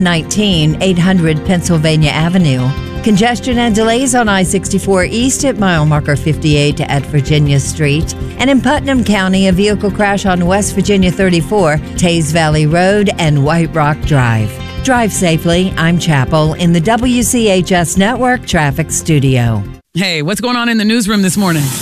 19, 800 Pennsylvania Avenue. Congestion and delays on I-64 East at mile marker 58 at Virginia Street. And in Putnam County, a vehicle crash on West Virginia 34, Tays Valley Road and White Rock Drive. Drive safely. I'm Chapel in the WCHS Network Traffic Studio. Hey, what's going on in the newsroom this morning?